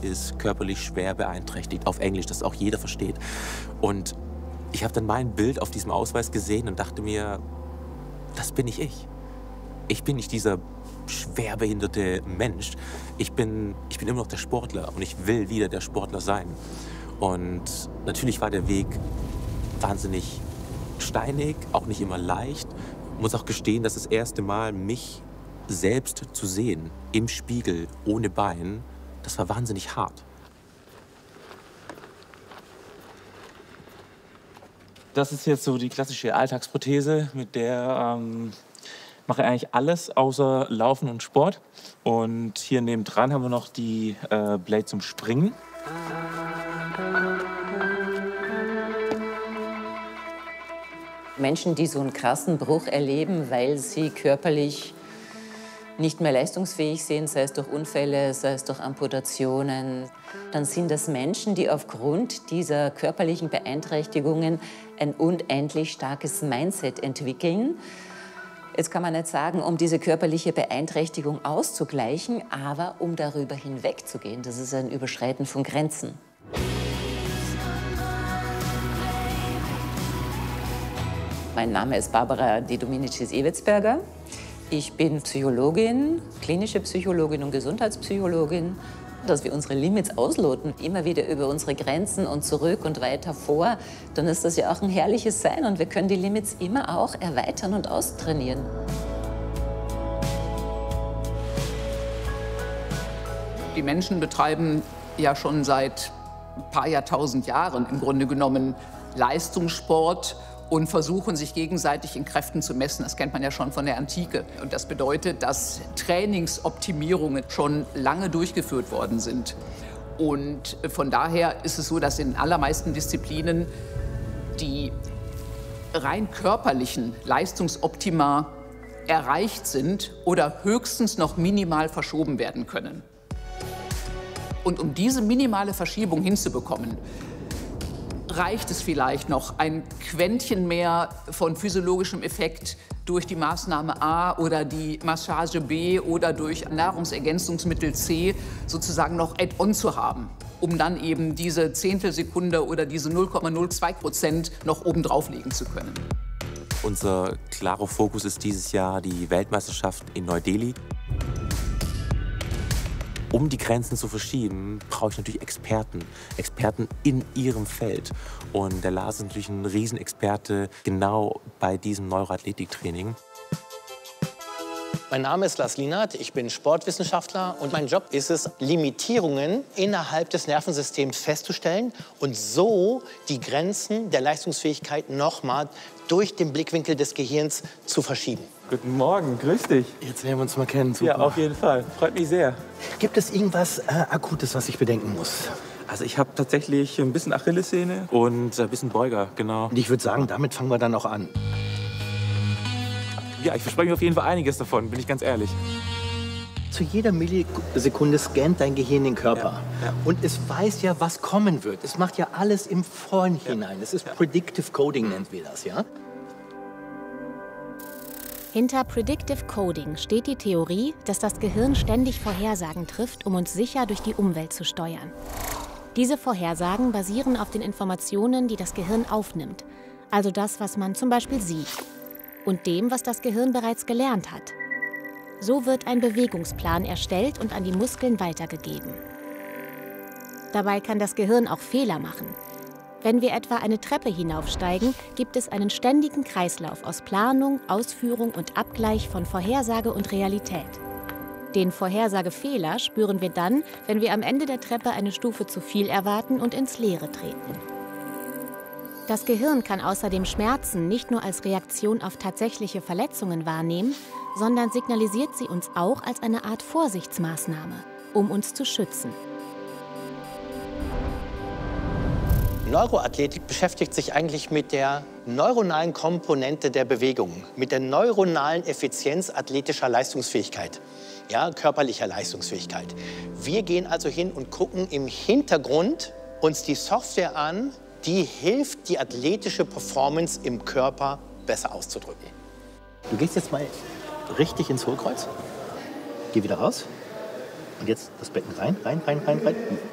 ist körperlich schwer beeinträchtigt. Auf Englisch, das auch jeder versteht. Und ich habe dann mein Bild auf diesem Ausweis gesehen und dachte mir, das bin nicht ich. Ich bin nicht dieser schwerbehinderte Mensch. Ich bin immer noch der Sportler und ich will wieder der Sportler sein. Und natürlich war der Weg wahnsinnig steinig, auch nicht immer leicht. Ich muss auch gestehen, dass das erste Mal mich selbst zu sehen, im Spiegel, ohne Bein, das war wahnsinnig hart. Das ist jetzt so die klassische Alltagsprothese, mit der mache ich eigentlich alles außer Laufen und Sport. Und hier nebendran haben wir noch die Blade zum Springen. Menschen, die so einen krassen Bruch erleben, weil sie körperlich nicht mehr leistungsfähig sind, sei es durch Unfälle, sei es durch Amputationen, dann sind das Menschen, die aufgrund dieser körperlichen Beeinträchtigungen ein unendlich starkes Mindset entwickeln. Jetzt kann man nicht sagen, um diese körperliche Beeinträchtigung auszugleichen, aber um darüber hinwegzugehen. Das ist ein Überschreiten von Grenzen. Mein Name ist Barbara De Dominicis-Ewetsberger. Ich bin Psychologin, klinische Psychologin und Gesundheitspsychologin. Dass wir unsere Limits ausloten, immer wieder über unsere Grenzen und zurück und weiter vor, dann ist das ja auch ein herrliches Sein und wir können die Limits immer auch erweitern und austrainieren. Die Menschen betreiben ja schon seit ein paar Jahrtausend Jahren im Grunde genommen Leistungssport und versuchen, sich gegenseitig in Kräften zu messen. Das kennt man ja schon von der Antike. Und das bedeutet, dass Trainingsoptimierungen schon lange durchgeführt worden sind. Und von daher ist es so, dass in den allermeisten Disziplinen die rein körperlichen Leistungsoptima erreicht sind oder höchstens noch minimal verschoben werden können. Und um diese minimale Verschiebung hinzubekommen, reicht es vielleicht noch ein Quäntchen mehr von physiologischem Effekt durch die Maßnahme A oder die Massage B oder durch Nahrungsergänzungsmittel C sozusagen noch add-on zu haben, um dann eben diese Zehntelsekunde oder diese 0,02% noch oben drauflegen zu können. Unser klarer Fokus ist dieses Jahr die Weltmeisterschaft in Neu-Delhi. Um die Grenzen zu verschieben, brauche ich natürlich Experten in ihrem Feld. Und der Lars ist natürlich ein Riesenexperte genau bei diesem Neuroathletiktraining. Mein Name ist Lars Lienert, ich bin Sportwissenschaftler und mein Job ist es, Limitierungen innerhalb des Nervensystems festzustellen und so die Grenzen der Leistungsfähigkeit nochmal durch den Blickwinkel des Gehirns zu verschieben. Guten Morgen, grüß dich. Jetzt lernen wir uns mal kennen. Super. Ja, auf jeden Fall. Freut mich sehr. Gibt es irgendwas Akutes, was ich bedenken muss? Also ich habe tatsächlich ein bisschen Achillessehne und ein bisschen Beuger, genau. Und ich würde sagen, damit fangen wir dann auch an. Ja, ich verspreche mir auf jeden Fall einiges davon, bin ich ganz ehrlich. Zu jeder Millisekunde scannt dein Gehirn den Körper. Ja. Und es weiß ja, was kommen wird. Es macht ja alles im Vorhinein. Das ist Predictive Coding, nennt wir das, ja? Hinter Predictive Coding steht die Theorie, dass das Gehirn ständig Vorhersagen trifft, um uns sicher durch die Umwelt zu steuern. Diese Vorhersagen basieren auf den Informationen, die das Gehirn aufnimmt, also das, was man zum Beispiel sieht, und dem, was das Gehirn bereits gelernt hat. So wird ein Bewegungsplan erstellt und an die Muskeln weitergegeben. Dabei kann das Gehirn auch Fehler machen. Wenn wir etwa eine Treppe hinaufsteigen, gibt es einen ständigen Kreislauf aus Planung, Ausführung und Abgleich von Vorhersage und Realität. Den Vorhersagefehler spüren wir dann, wenn wir am Ende der Treppe eine Stufe zu viel erwarten und ins Leere treten. Das Gehirn kann außerdem Schmerzen nicht nur als Reaktion auf tatsächliche Verletzungen wahrnehmen, sondern signalisiert sie uns auch als eine Art Vorsichtsmaßnahme, um uns zu schützen. Neuroathletik beschäftigt sich eigentlich mit der neuronalen Komponente der Bewegung, mit der neuronalen Effizienz athletischer Leistungsfähigkeit, ja, körperlicher Leistungsfähigkeit. Wir gehen also hin und gucken im Hintergrund uns die Software an, die hilft, die athletische Performance im Körper besser auszudrücken. Du gehst jetzt mal richtig ins Hohlkreuz. Geh wieder raus. Und jetzt das Becken rein, rein, rein, rein, rein.